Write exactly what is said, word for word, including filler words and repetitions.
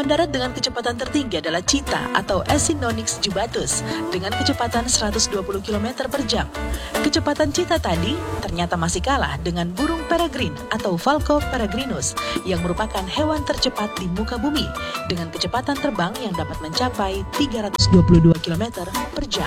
Hewan darat dengan kecepatan tertinggi adalah cheetah atau Acinonyx jubatus dengan kecepatan seratus dua puluh kilometer per jam. Kecepatan cheetah tadi ternyata masih kalah dengan burung peregrine atau Falco peregrinus yang merupakan hewan tercepat di muka bumi dengan kecepatan terbang yang dapat mencapai tiga ratus dua puluh dua kilometer per jam.